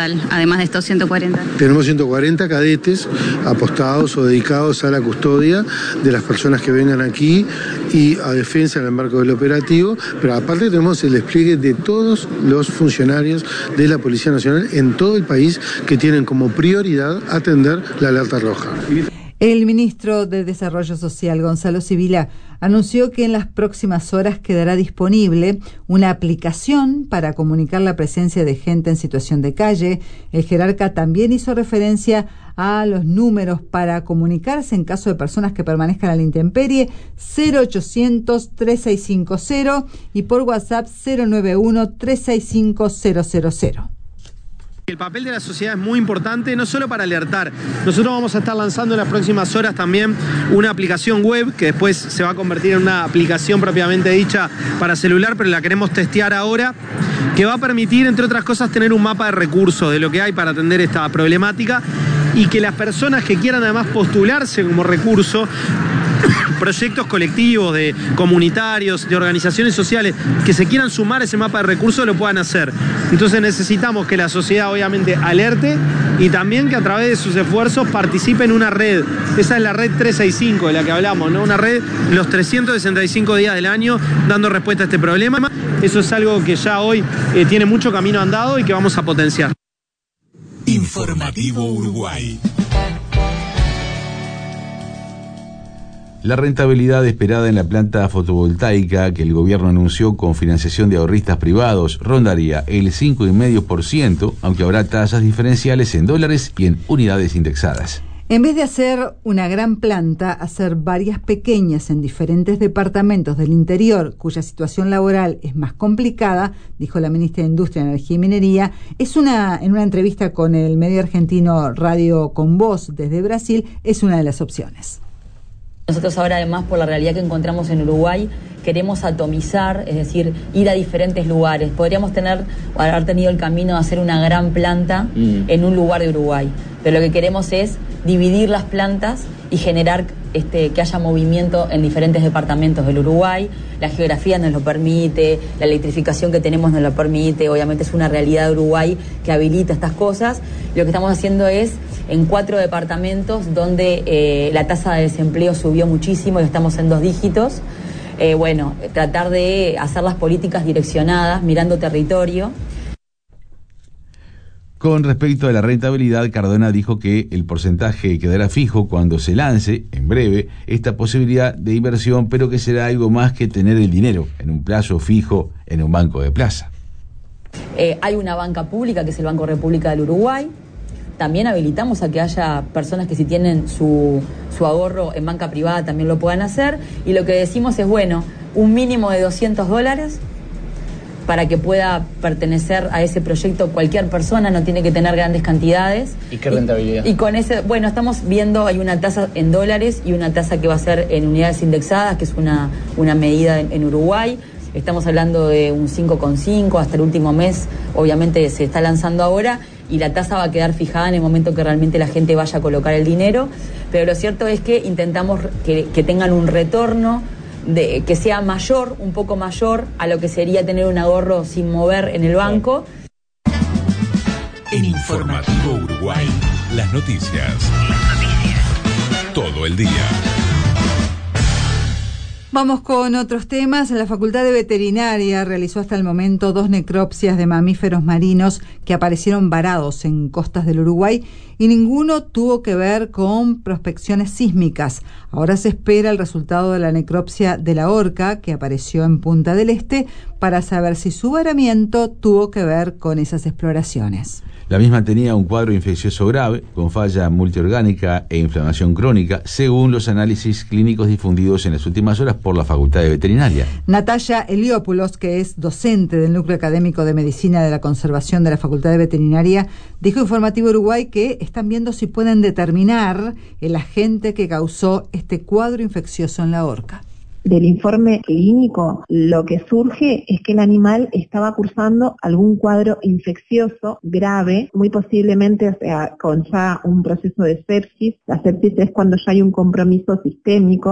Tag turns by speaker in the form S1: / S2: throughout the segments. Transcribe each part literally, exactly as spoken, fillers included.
S1: total, además de estos ciento cuarenta?
S2: Tenemos ciento cuarenta cadetes apostados o dedicados a la custodia de las personas que vengan aquí y a defensa en el marco del operativo, pero aparte tenemos el despliegue de todos los funcionarios de la Policía Nacional en todo el país que tienen como prioridad atender la alerta roja.
S3: El ministro de Desarrollo Social, Gonzalo Sibila, anunció que en las próximas horas quedará disponible una aplicación para comunicar la presencia de gente en situación de calle. El jerarca también hizo referencia a los números para comunicarse en caso de personas que permanezcan a la intemperie: cero ochocientos, trescientos sesenta y cinco cero y por WhatsApp cero noventa y uno, trescientos sesenta y cinco cero cero cero.
S4: El papel de la sociedad es muy importante, no solo para alertar. Nosotros vamos a estar lanzando en las próximas horas también una aplicación web que después se va a convertir en una aplicación propiamente dicha para celular, pero la queremos testear ahora, que va a permitir, entre otras cosas, tener un mapa de recursos de lo que hay para atender esta problemática y que las personas que quieran además postularse como recurso, proyectos colectivos, de comunitarios, de organizaciones sociales que se quieran sumar a ese mapa de recursos lo puedan hacer. Entonces necesitamos que la sociedad obviamente alerte y también que a través de sus esfuerzos participe en una red. Esa es la red trescientos sesenta y cinco de la que hablamos, ¿no? Una red los trescientos sesenta y cinco días del año dando respuesta a este problema. Eso es algo que ya hoy eh, tiene mucho camino andado y que vamos a potenciar.
S5: Informativo Uruguay.
S6: La rentabilidad esperada en la planta fotovoltaica que el gobierno anunció con financiación de ahorristas privados rondaría el cinco coma cinco por ciento, aunque habrá tasas diferenciales en dólares y en unidades indexadas.
S3: En vez de hacer una gran planta, hacer varias pequeñas en diferentes departamentos del interior, cuya situación laboral es más complicada, dijo la ministra de Industria, Energía y Minería, es una, en una entrevista con el medio argentino Radio Con Voz desde Brasil, es una de las opciones.
S7: Nosotros ahora, además, por la realidad que encontramos en Uruguay, queremos atomizar, es decir, ir a diferentes lugares. Podríamos tener, haber tenido el camino de hacer una gran planta mm. en un lugar de Uruguay, pero lo que queremos es dividir las plantas y generar este, que haya movimiento en diferentes departamentos del Uruguay. La geografía nos lo permite, la electrificación que tenemos nos lo permite, obviamente es una realidad de Uruguay que habilita estas cosas. Lo que estamos haciendo es en cuatro departamentos donde eh, la tasa de desempleo subió muchísimo y estamos en dos dígitos. Eh, bueno, tratar de hacer las políticas direccionadas, mirando territorio.
S6: Con respecto a la rentabilidad, Cardona dijo que el porcentaje quedará fijo cuando se lance, en breve, esta posibilidad de inversión, pero que será algo más que tener el dinero en un plazo fijo en un banco de plaza.
S7: Eh, hay una banca pública que es el Banco República del Uruguay. También habilitamos a que haya personas que si tienen su, su ahorro en banca privada también lo puedan hacer. Y lo que decimos es, bueno, un mínimo de doscientos dólares para que pueda pertenecer a ese proyecto cualquier persona, no tiene que tener grandes cantidades.
S8: ¿Y qué rentabilidad?
S7: Y, y con ese, bueno, estamos viendo, hay una tasa en dólares y una tasa que va a ser en unidades indexadas, que es una, una medida en, en Uruguay. Estamos hablando de un cinco coma cinco hasta el último mes, obviamente se está lanzando ahora, y la tasa va a quedar fijada en el momento que realmente la gente vaya a colocar el dinero, pero lo cierto es que intentamos que, que tengan un retorno de, que sea mayor, un poco mayor a lo que sería tener un ahorro sin mover en el banco.
S5: En Informativo Uruguay, las noticias. Las noticias. Todo el día.
S3: Vamos con otros temas. La Facultad de Veterinaria realizó hasta el momento dos necropsias de mamíferos marinos que aparecieron varados en costas del Uruguay y ninguno tuvo que ver con prospecciones sísmicas. Ahora se espera el resultado de la necropsia de la orca que apareció en Punta del Este para saber si su varamiento tuvo que ver con esas exploraciones.
S6: La misma tenía un cuadro infeccioso grave, con falla multiorgánica e inflamación crónica, según los análisis clínicos difundidos en las últimas horas por la Facultad de Veterinaria.
S3: Natalia Heliópulos, que es docente del Núcleo Académico de Medicina de la Conservación de la Facultad de Veterinaria, dijo a Informativo Uruguay que están viendo si pueden determinar el agente que causó este cuadro infeccioso en la orca.
S9: Del informe clínico, lo que surge es que el animal estaba cursando algún cuadro infeccioso grave, muy posiblemente, o sea, con ya un proceso de sepsis. La sepsis es cuando ya hay un compromiso sistémico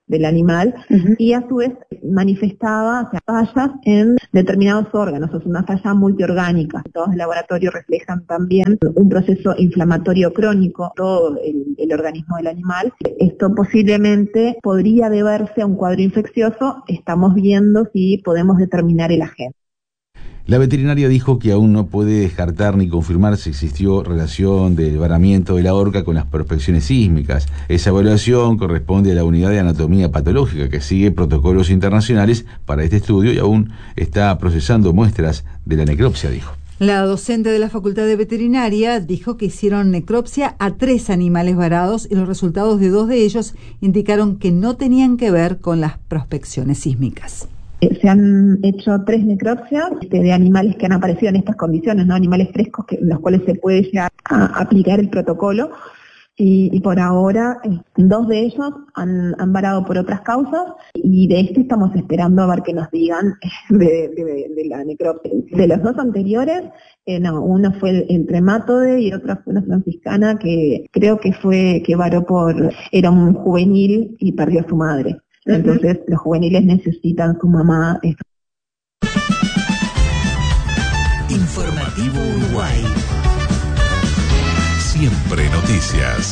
S9: del animal, uh-huh. y a su vez manifestaba, o sea, fallas en determinados órganos, o sea, una falla multiorgánica. Todos el laboratorio reflejan también un proceso inflamatorio crónico, todo el, el organismo del animal. Esto posiblemente podría deberse a un cuadro infeccioso. Estamos viendo si podemos determinar el agente.
S6: La veterinaria dijo que aún no puede descartar ni confirmar si existió relación del varamiento de la orca con las prospecciones sísmicas. Esa evaluación corresponde a la unidad de anatomía patológica, que sigue protocolos internacionales para este estudio y aún está procesando muestras de la necropsia, dijo.
S3: La docente de la Facultad de Veterinaria dijo que hicieron necropsia a tres animales varados y los resultados de dos de ellos indicaron que no tenían que ver con las prospecciones sísmicas.
S9: Se han hecho tres necropsias este, de animales que han aparecido en estas condiciones, ¿no? Animales frescos que, en los cuales se puede llegar a aplicar el protocolo, y, y por ahora eh, dos de ellos han, han varado por otras causas, y de este estamos esperando a ver qué nos digan de, de, de la necropsia. De los dos anteriores, eh, no, uno fue el, el trematode y otro fue una franciscana que creo que fue que varó por, era un juvenil y perdió a su madre. Entonces, los juveniles necesitan su mamá.
S5: Informativo Uruguay. Siempre noticias.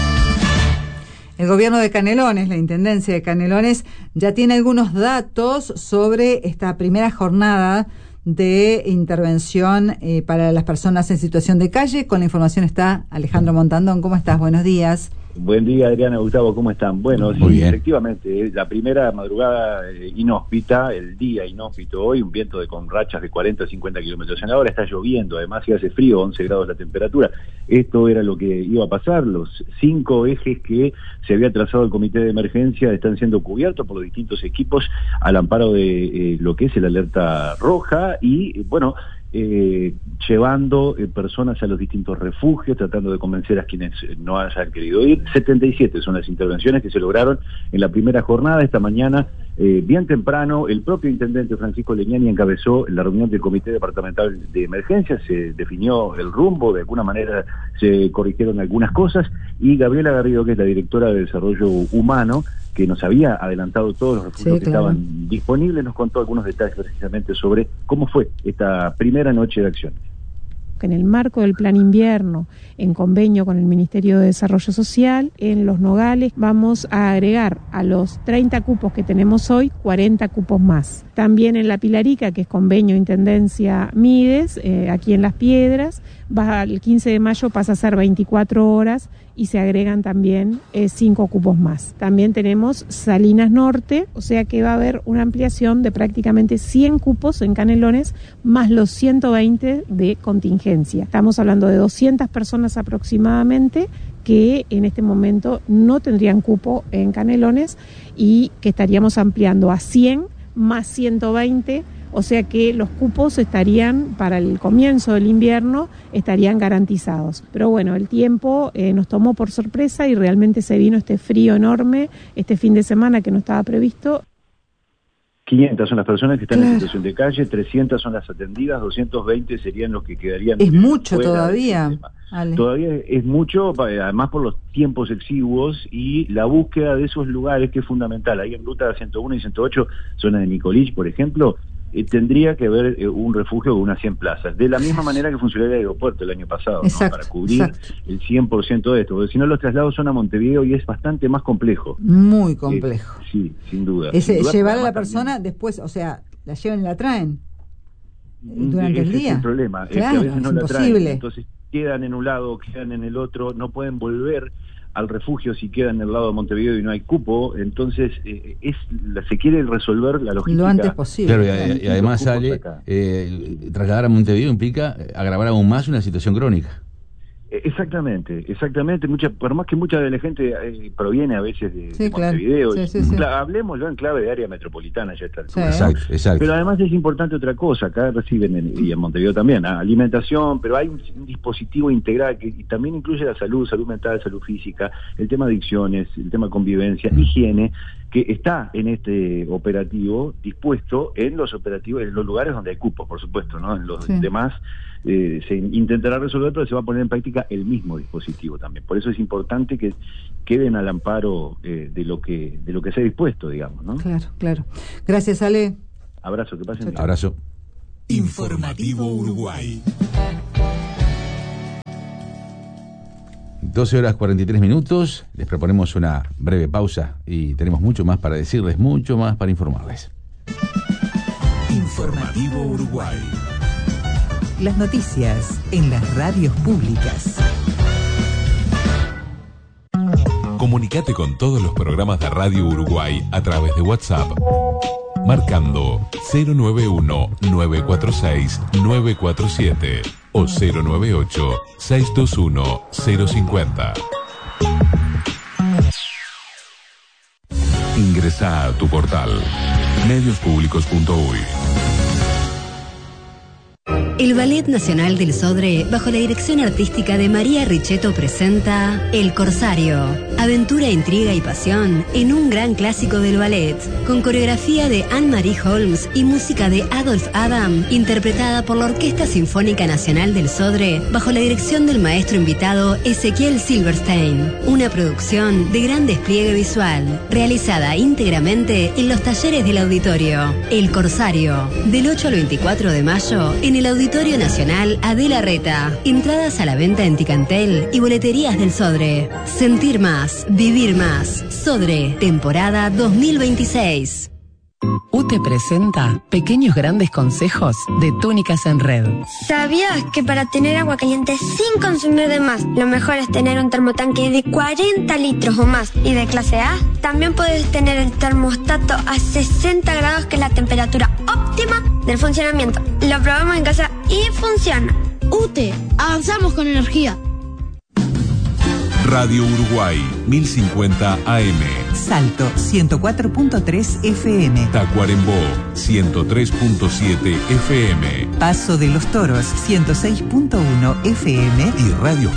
S3: El gobierno de Canelones, la Intendencia de Canelones, ya tiene algunos datos sobre esta primera jornada de intervención eh, para las personas en situación de calle. Con la información está Alejandro Montandón. ¿Cómo estás? Buenos días.
S1: Buen día, Adriana, Gustavo, ¿cómo están? Bueno,
S6: Muy
S1: sí,
S6: bien.
S1: Efectivamente, la primera madrugada eh, inhóspita, el día inhóspito hoy, un viento de con rachas de cuarenta a cincuenta kilómetros en la hora, está lloviendo, además si hace frío, once grados la temperatura. Esto era lo que iba a pasar, los cinco ejes que se había trazado el comité de emergencia están siendo cubiertos por los distintos equipos al amparo de eh, lo que es el alerta roja y, bueno, Eh, llevando eh, personas a los distintos refugios, tratando de convencer a quienes no hayan querido ir. setenta y siete son las intervenciones que se lograron en la primera jornada. Esta mañana, eh, bien temprano, el propio intendente Francisco Leñani encabezó la reunión del Comité Departamental de Emergencia, se definió el rumbo, de alguna manera se corrigieron algunas cosas, y Gabriela Garrido, que es la directora de Desarrollo Humano, que nos había adelantado todos los refugios
S3: Sí,
S1: que
S3: claro.
S1: estaban disponibles, nos contó algunos detalles precisamente sobre cómo fue esta primera noche de acciones.
S8: Que en el marco del Plan Invierno, en convenio con el Ministerio de Desarrollo Social, en Los Nogales vamos a agregar a los treinta cupos que tenemos hoy, cuarenta cupos más. También en La Pilarica, que es convenio Intendencia Mides, eh, aquí en Las Piedras, va, el quince de mayo pasa a ser veinticuatro horas y se agregan también eh, cinco cupos más. También tenemos Salinas Norte, o sea que va a haber una ampliación de prácticamente cien cupos en Canelones, más los ciento veinte de contingencia. Estamos hablando de doscientas personas aproximadamente que en este momento no tendrían cupo en Canelones y que estaríamos ampliando a cien más ciento veinte, o sea que los cupos estarían, para el comienzo del invierno, estarían garantizados. Pero bueno, el tiempo eh, nos tomó por sorpresa y realmente se vino este frío enorme este fin de semana que no estaba previsto.
S1: quinientas son las personas que están
S3: Claro.
S1: en situación de calle, trescientas son las atendidas, doscientos veinte serían los que quedarían.
S3: Es mucho
S1: fuera del
S3: todavía,
S1: sistema.
S3: Ale.
S1: Todavía es mucho, además por los tiempos exiguos y la búsqueda de esos lugares, que es fundamental. Ahí en ruta ciento uno y ciento ocho, zona de Nicolich, por ejemplo, eh, tendría que haber eh, un refugio con unas cien plazas, de la misma manera que funcionó el aeropuerto el año pasado, ¿no?
S3: Exacto,
S1: Para cubrir
S3: exacto.
S1: el cien por ciento de esto, porque si no los traslados son a Montevideo y es bastante más complejo.
S3: Muy complejo.
S1: Eh, sí, sin duda.
S3: Es,
S1: sin duda,
S3: llevar a
S1: además
S3: la persona
S1: también-
S3: después, o sea, la llevan y la traen
S1: Mm,
S3: durante el
S1: ese
S3: día.
S1: es el problema, es que
S3: Claro,
S1: a veces no
S3: es
S1: la traen,
S3: imposible.
S1: entonces quedan en un lado, quedan en el otro, no pueden volver al refugio si quedan en el lado de Montevideo y no hay cupo, entonces eh, es la, se quiere resolver la logística.
S3: Lo antes posible.
S6: Claro, y,
S3: claro.
S6: y además
S1: Los cupos
S6: sale,
S1: acá.
S6: eh, trasladar a Montevideo implica agravar aún más una situación crónica.
S1: Eh, Exactamente, exactamente. Mucha, por más que mucha de la gente eh, proviene a veces de,
S3: Sí,
S1: de
S3: claro.
S1: Montevideo,
S3: Sí,
S1: y-
S3: sí, sí.
S1: cla- hablemos ya en clave de área metropolitana ya está.
S3: Sí.
S6: Exacto, exacto.
S1: Pero además es importante otra cosa, acá reciben, en, y en Montevideo también, ¿ah? Alimentación, pero hay un, un dispositivo integral que y también incluye la salud, salud mental, salud física, el tema de adicciones, el tema de convivencia, higiene, que está en este operativo dispuesto en los operativos, en los lugares donde hay cupos, por supuesto, ¿no? En los
S3: Sí.
S1: demás eh, se intentará resolver, pero se va a poner en práctica el mismo dispositivo también. Por eso es importante que queden al amparo eh, de lo que de lo que se ha dispuesto, digamos, ¿no?
S3: Claro, claro. Gracias, Ale.
S1: Abrazo, que pasen bien.
S6: Abrazo.
S5: Informativo Uruguay.
S6: doce horas cuarenta y tres minutos, les proponemos una breve pausa y tenemos mucho más para decirles, mucho más para informarles.
S5: Informativo Uruguay.
S10: Las noticias en las radios públicas.
S5: Comunicate con todos los programas de Radio Uruguay a través de WhatsApp, marcando cero nueve uno, nueve cuatro seis, nueve cuatro siete o cero nueve ocho, seis dos uno, cero cinco cero. Ingresa a tu portal medios públicos punto uy.
S11: El Ballet Nacional del Sodre, bajo la dirección artística de María Richetto, presenta El Corsario. Aventura, intriga y pasión en un gran clásico del ballet, con coreografía de Anne-Marie Holmes y música de Adolph Adam, interpretada por la Orquesta Sinfónica Nacional del Sodre, bajo la dirección del maestro invitado Ezequiel Silverstein. Una producción de gran despliegue visual, realizada íntegramente en los talleres del auditorio. El Corsario, del ocho al veinticuatro de mayo, en el Auditorio Nacional Adela Reta. Entradas a la venta en Ticantel y boleterías del Sodre. Sentir más, vivir más. Sodre, temporada dos mil veintiséis.
S12: U T E presenta Pequeños Grandes Consejos de Túnicas en Red.
S13: ¿Sabías que para tener agua caliente sin consumir de más, lo mejor es tener un termotanque de cuarenta litros o más y de clase A? También puedes tener el termostato a sesenta grados, que es la temperatura óptima del funcionamiento. Lo probamos en casa y funciona.
S14: U T E, avanzamos con energía.
S5: Radio Uruguay, mil cincuenta A M.
S10: Salto, ciento cuatro punto tres F M.
S5: Tacuarembó, ciento tres punto siete F M.
S10: Paso de los Toros, ciento seis punto uno F M.
S5: Y radios